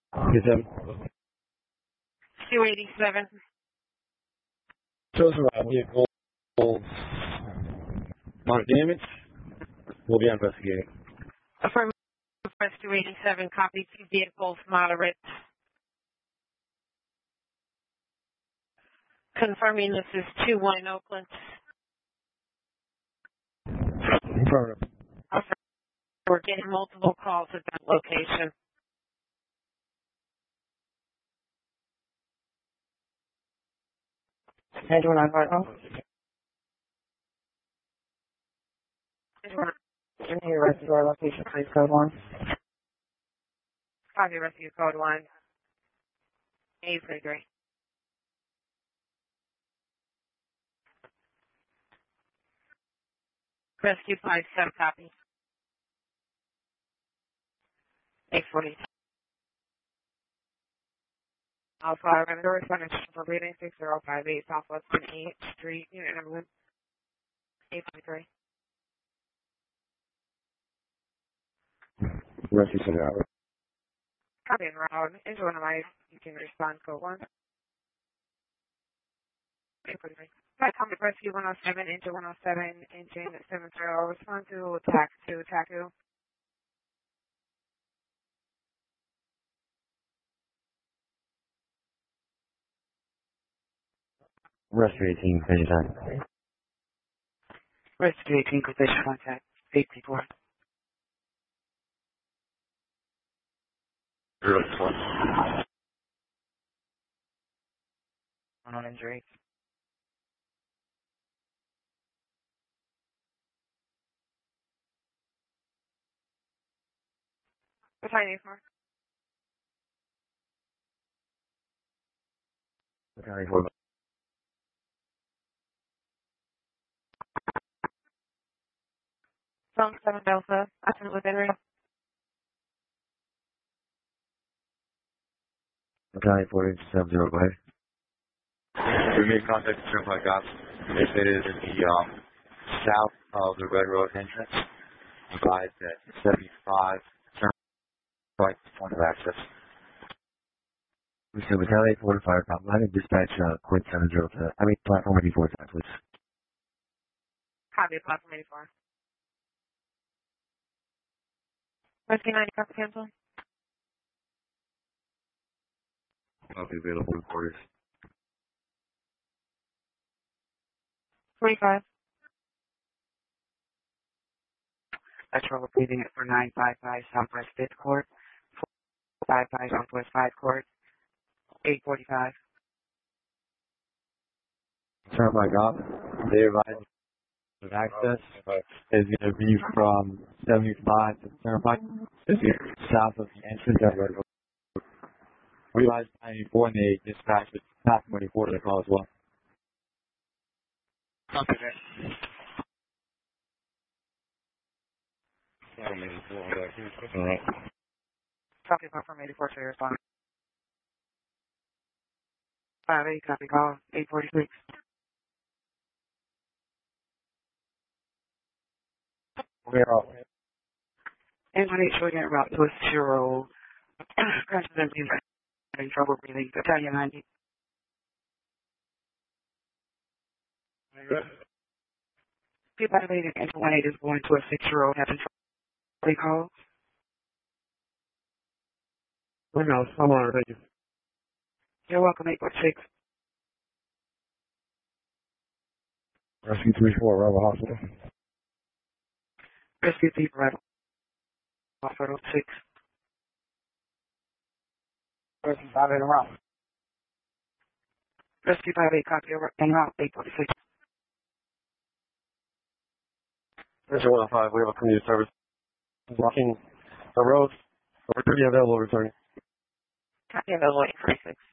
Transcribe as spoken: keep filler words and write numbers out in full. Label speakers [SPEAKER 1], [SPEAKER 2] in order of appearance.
[SPEAKER 1] Is that
[SPEAKER 2] two eighty-seven.
[SPEAKER 1] shows around vehicle minor damage? We'll be investigating.
[SPEAKER 2] Affirmative, press two eighty-seven, copy, two vehicles, moderate. Confirming this is two one Oakland.
[SPEAKER 1] Affirmative.
[SPEAKER 2] We're getting multiple calls at that location.
[SPEAKER 3] And we're not right off. Can you rescue our location, please, code one?
[SPEAKER 2] Copy, rescue code one. eight thirty-three. Rescue five seven, copy. eight forty. Alpha, remember responding for reading six zero five eight Southwest one eighth Street, unit number one. eight forty-three.
[SPEAKER 1] Rescue center out.
[SPEAKER 2] Copy and route. Into one of my, you can respond code one. eight forty-three. Hi, Tommy, rescue one oh seven, into one oh seven, engine seven zero. Respond to attack two, attack two.
[SPEAKER 1] Rescue eighteen, finish time.
[SPEAKER 3] Rescue eighteen, position contact, eight people.
[SPEAKER 1] Zero four.
[SPEAKER 3] On injury.
[SPEAKER 2] What's my name for?
[SPEAKER 1] County four.
[SPEAKER 2] Phone seven Delta, accident with area.
[SPEAKER 1] County four seven zero, go ahead. We made contact with Turnpike Ops. They said it is in the um, south of the Red Road entrance. Advised at seventy-five Turnpike point of access. We said Battalion eight forty-five, top line and dispatch uh, Quint seven zero to, I mean, platform eighty-four time, please.
[SPEAKER 2] Copy, platform eighty-four. Rescue ninety, copy cancel.
[SPEAKER 1] Copy available reporters.
[SPEAKER 2] forty-five.
[SPEAKER 3] Metro repeating it for nine five five Southwest fifth Court, four five five Southwest five Court, eight forty-five.
[SPEAKER 1] Turnpike Ops. They advised that access is going to be from seventy-five to Turnpike, south of the entrance at Red Road. We advised ninety-four and they dispatched it past twenty-four to the call as well.
[SPEAKER 3] Copy,
[SPEAKER 1] Alright.
[SPEAKER 3] Copy, platform eighty-four to your response. five eight, copy call, eight forty-six.
[SPEAKER 1] We're off.
[SPEAKER 3] And when it's getting route to a zero, crashes and being having trouble breathing. Battalion ninety. People elevated into one eight is going to a six year old having trouble call.
[SPEAKER 1] Who knows? I'm on it, thank you.
[SPEAKER 3] You're welcome, eight forty-six.
[SPEAKER 1] Rescue three four, Rebel Hospital.
[SPEAKER 3] Rescue people at Hospital six.
[SPEAKER 1] Rescue five eight around.
[SPEAKER 3] Rescue five eight, copy over en route, eight forty-six.
[SPEAKER 1] Rescue one oh five, we have a community service. Blocking the roads. We're pretty available returning.
[SPEAKER 2] Copy available, eight forty-six.